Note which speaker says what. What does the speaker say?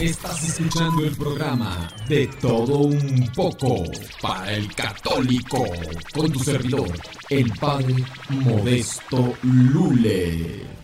Speaker 1: Estás escuchando el programa De Todo Un Poco para el Católico, con tu servidor, el Padre Modesto Lule.